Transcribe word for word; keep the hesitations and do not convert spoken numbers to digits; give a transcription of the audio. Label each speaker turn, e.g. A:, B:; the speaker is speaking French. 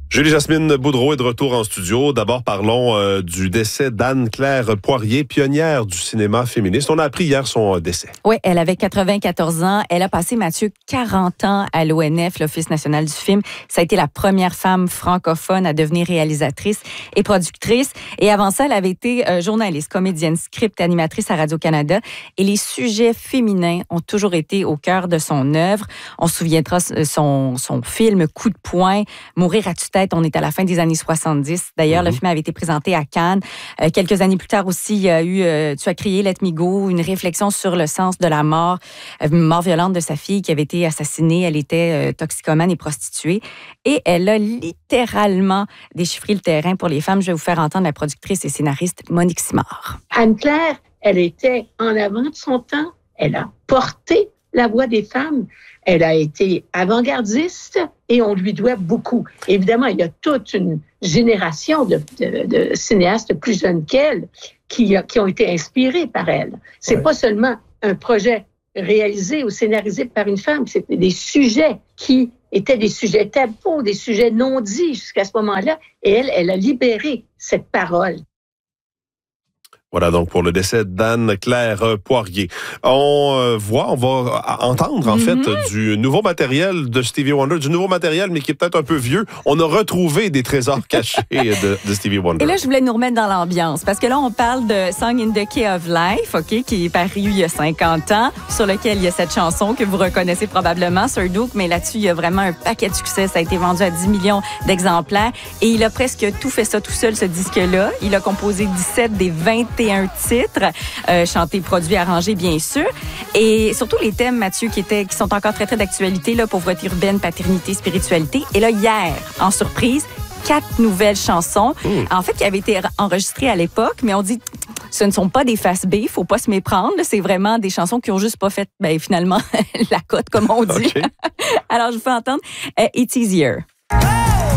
A: Julie-Jasmine Boudreau est de retour en studio. D'abord, parlons euh, du décès d'Anne-Claire Poirier, pionnière du cinéma féministe. On a appris hier son euh, décès.
B: Oui, elle avait quatre-vingt-quatorze ans. Elle a passé, Mathieu, quarante ans à l'O N F, l'Office national du film. Ça a été la première femme francophone à devenir réalisatrice et productrice. Et avant ça, elle avait été euh, journaliste, comédienne, script, animatrice à Radio-Canada. Et les sujets féminins ont toujours été au cœur de son œuvre. On se souviendra son, son film « Coup de poing »,« Mourir à tue-tête ». On est à la fin des années soixante-dix. D'ailleurs, mm-hmm. le film avait été présenté à Cannes. Euh, quelques années plus tard aussi, il y a eu euh, Tu as crié, Let Me Go, une réflexion sur le sens de la mort, euh, mort violente de sa fille qui avait été assassinée. Elle était euh, toxicomane et prostituée. Et elle a littéralement déchiffré le terrain pour les femmes. Je vais vous faire entendre la productrice et scénariste Monique Simard.
C: Anne-Claire, elle était en avant de son temps. Elle a porté la voix des femmes. Elle a été avant-gardiste et on lui doit beaucoup. Évidemment, il y a toute une génération de, de, de cinéastes plus jeunes qu'elle qui, qui ont été inspirés par elle. C'est ouais. pas seulement un projet réalisé ou scénarisé par une femme, c'était des sujets qui étaient des sujets tabous, des sujets non dits jusqu'à ce moment-là. Et elle, elle a libéré cette parole.
A: Voilà donc pour le décès d'Anne-Claire Poirier. On euh, voit, on va entendre en mm-hmm. fait du nouveau matériel de Stevie Wonder, du nouveau matériel mais qui est peut-être un peu vieux. On a retrouvé des trésors cachés de, de Stevie Wonder.
B: Et là, je voulais nous remettre dans l'ambiance parce que là, on parle de Song in the Key of Life, ok, qui est paru il y a cinquante ans, sur lequel il y a cette chanson que vous reconnaissez probablement, Sir Duke, mais là-dessus, il y a vraiment un paquet de succès. Ça a été vendu à dix millions d'exemplaires et il a presque tout fait ça tout seul, ce disque-là. Il a composé dix-sept des vingt et un titres, euh, chantés, produits, arrangés, bien sûr. Et surtout les thèmes, Mathieu, qui, étaient, qui sont encore très, très d'actualité, là, pauvreté urbaine, paternité, spiritualité. Et là, hier, en surprise, quatre nouvelles chansons, mmh. en fait, qui avaient été enregistrées à l'époque, mais on dit... Ce ne sont pas des face B, il faut pas se méprendre. C'est vraiment des chansons qui ont juste pas fait, ben, finalement, la cote, comme on dit. Okay. Alors, je vous fais entendre uh, It's Easier.